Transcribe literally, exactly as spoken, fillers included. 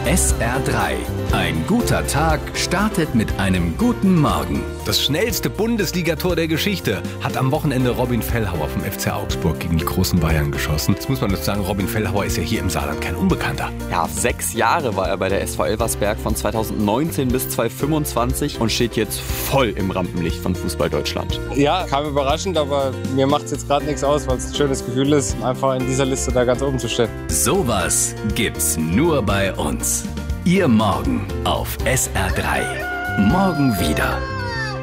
S R drei. Ein guter Tag startet mit einem guten Morgen. Das schnellste Bundesligator der Geschichte hat am Wochenende Robin Fellhauer vom F C Augsburg gegen die großen Bayern geschossen. Jetzt muss man dazu sagen, Robin Fellhauer ist ja hier im Saarland kein Unbekannter. Ja, sechs Jahre war er bei der S V Elversberg von zweitausendneunzehn bis zweitausendfünfundzwanzig und steht jetzt voll im Rampenlicht von Fußball Deutschland. Ja, kam überraschend, aber mir macht es jetzt gerade nichts aus, weil es ein schönes Gefühl ist, einfach in dieser Liste da ganz oben zu stehen. Sowas gibt's nur bei uns. Ihr Morgen auf S R drei. Morgen wieder.